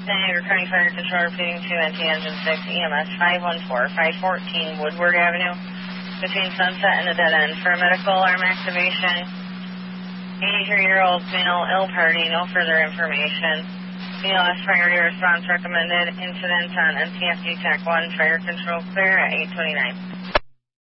Niagara County Fire Control repeating 2 NT Engine 6 EMS 514-514 Woodward Avenue between Sunset and the dead end for a medical alarm activation. 83-year-old male ill party, no further information. BLS priority response recommended. Incident on NTFD TAC 1 Fire Control clear at 8:29.